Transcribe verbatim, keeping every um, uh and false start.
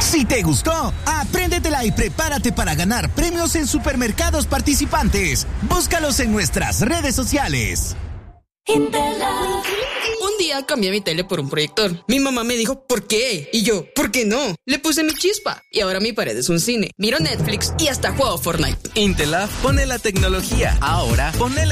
Si te gustó, apréndetela y prepárate para ganar premios en supermercados participantes. Búscalos en nuestras redes sociales. Intelab. Un día cambié mi tele por un proyector. Mi mamá me dijo, ¿por qué? Y yo, ¿por qué no? Le puse mi chispa y ahora mi pared es un cine. Miro Netflix y hasta juego Fortnite. Intelab pone la tecnología. Ahora ponela